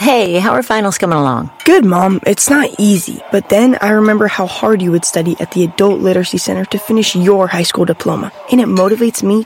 Hey, how are finals coming along? Good, Mom. It's not easy, but then I remember how hard you would study at the Adult Literacy Center to finish your high school diploma, and it motivates me